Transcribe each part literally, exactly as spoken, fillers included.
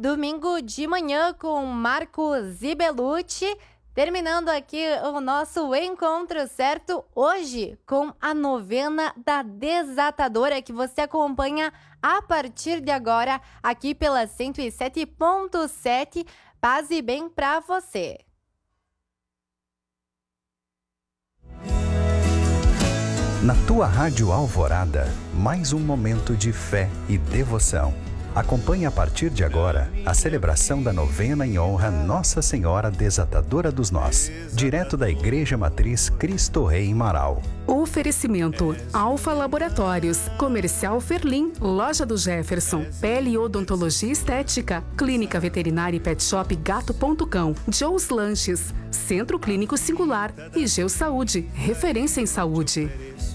domingo de manhã com Marcos Ibelucci, terminando aqui o nosso encontro, certo? Hoje com a novena da Desatadora, que você acompanha a partir de agora aqui pela cento e sete ponto sete. Paz e bem para você. Na tua Rádio Alvorada, mais um momento de fé e devoção. Acompanhe a partir de agora a celebração da novena em honra Nossa Senhora Desatadora dos Nós, direto da Igreja Matriz Cristo Rei em Marau. Oferecimento: Alfa Laboratórios, Comercial Ferlim, Loja do Jefferson, Pele Odontologia Estética, Clínica Veterinária e Pet Shop Gato Ponto Cão, Joe's Lanches, Centro Clínico Singular e Geo Saúde, referência em saúde.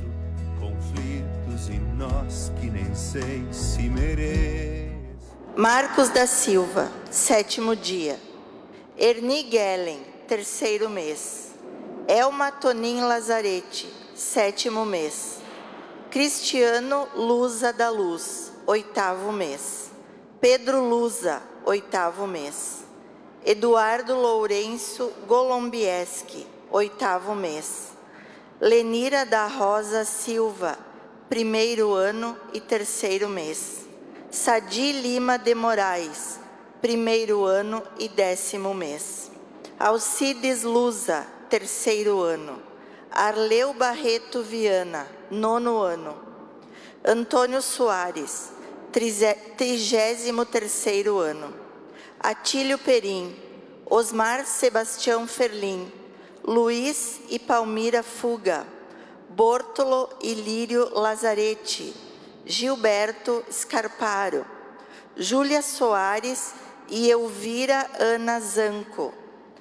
Conflitos e nós que nem sei se merece. Marcos da Silva, sétimo dia. Erni Gellen, terceiro mês. Elma Tonin Lazarete, sétimo mês. Cristiano Luza da Luz, oitavo mês. Pedro Luza, oitavo mês. Eduardo Lourenço Golombieski, oitavo mês. Lenira da Rosa Silva, primeiro ano e terceiro mês. Sadi Lima de Moraes, primeiro ano e décimo mês. Alcides Luza, terceiro ano. Arleu Barreto Viana, nono ano. Antônio Soares, trigésimo terceiro ano. Atílio Perim, Osmar Sebastião Ferlim, Luiz e Palmira Fuga, Bortolo e Lírio Lazarete, Gilberto Scarparo, Júlia Soares e Elvira Ana Zanco,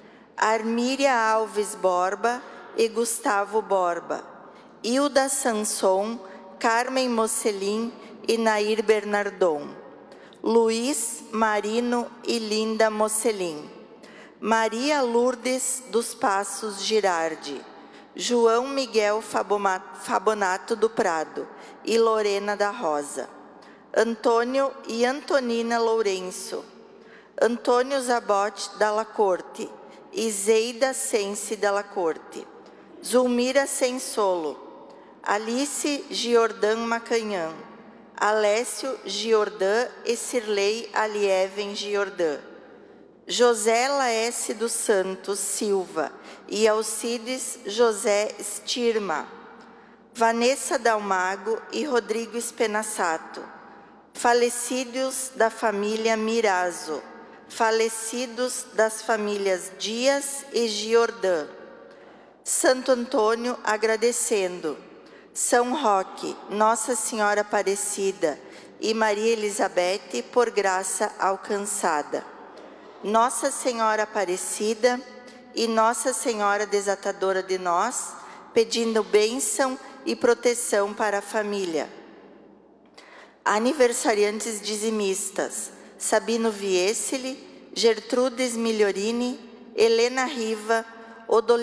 Armíria Alves Borba e Gustavo Borba, Hilda Sanson, Carmen Mocelin e Nair Bernardon, Luiz Marino e Linda Mocelin, Maria Lourdes dos Passos Girardi, João Miguel Fabonato do Prado e Lorena da Rosa, Antônio e Antonina Lourenço, Antônio Zabote Dalla Corte e Zeida Sense Dalla Corte, Zulmira Sensolo, Alice Giordã Macanhã, Alessio Giordã e Cirlei Alieven Giordã, José Laesse dos Santos Silva e Alcides José Stirma, Vanessa Dalmago e Rodrigo Espenassato, falecidos da família Mirazo, falecidos das famílias Dias e Giordã. Santo Antônio agradecendo, São Roque, Nossa Senhora Aparecida e Maria Elizabeth por graça alcançada. Nossa Senhora Aparecida e Nossa Senhora Desatadora de nós, pedindo bênção e proteção para a família. Aniversariantes dizimistas: Sabino Vieseli, Gertrudes Migliorini, Helena Riva, Odolino